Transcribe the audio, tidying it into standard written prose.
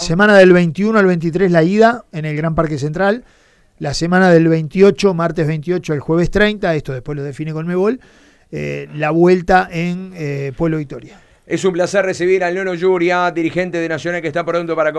Semana del 21 al 23 la ida en el Gran Parque Central. La semana del 28, martes 28 al jueves 30, esto después lo define Conmebol, la vuelta en Pueblo Victoria. Es un placer recibir al Nono Yuria, dirigente de Nacional, que está pronto para